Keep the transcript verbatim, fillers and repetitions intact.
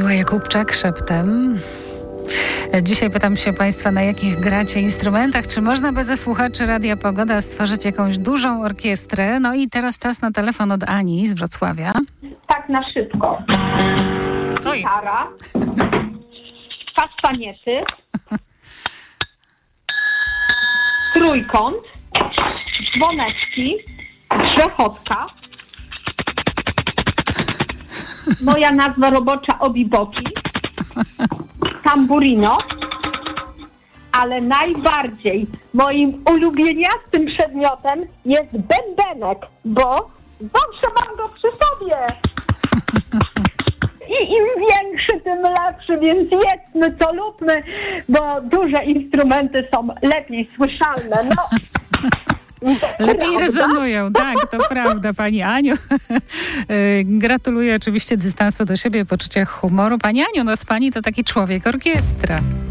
Ewa Jakubczak szeptem. Dzisiaj pytam się Państwa, na jakich gracie instrumentach? Czy można by ze słuchaczy Radia Pogoda stworzyć jakąś dużą orkiestrę? No i teraz czas na telefon od Ani z Wrocławia. Tak na szybko. Gitara, kastaniety, trójkąt, dzwoneczki, grzechotka, moja nazwa robocza obiboki, tamburino, ale najbardziej moim ulubieniastym przedmiotem jest bębenek, bo zawsze mam go przy sobie. I im większy, tym lepszy, więc jedzmy, co lubmy, bo duże instrumenty są lepiej słyszalne. No. Lepiej prawda? Rezonują, tak, to prawda, Pani Aniu. Gratuluję oczywiście dystansu do siebie, poczucia humoru. Pani Aniu, no z Pani to taki człowiek orkiestra.